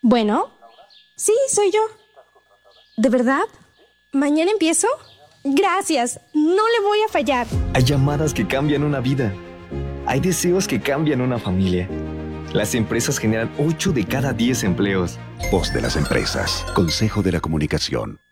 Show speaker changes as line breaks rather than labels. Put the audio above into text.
Bueno, sí, soy yo. ¿De verdad? ¿Mañana empiezo? Gracias, no le voy a fallar.
Hay llamadas que cambian una vida. Hay deseos que cambian una familia. Las empresas generan 8 de cada 10 empleos.
Voz de las empresas. Consejo de la Comunicación.